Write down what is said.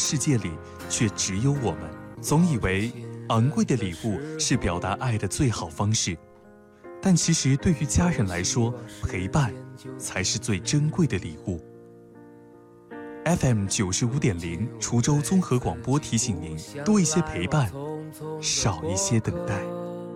世界里却只有我们。总以为昂贵的礼物是表达爱的最好方式，但其实对于家人来说，陪伴才是最珍贵的礼物。FM 95.0滁州综合广播提醒您：多一些陪伴，少一些等待。